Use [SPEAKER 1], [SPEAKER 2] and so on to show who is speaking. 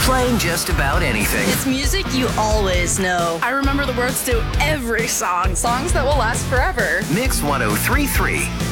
[SPEAKER 1] playing just about anything.
[SPEAKER 2] It's music you always know.
[SPEAKER 3] I remember the words to every song.
[SPEAKER 4] Songs that will last forever.
[SPEAKER 1] Mix 1033.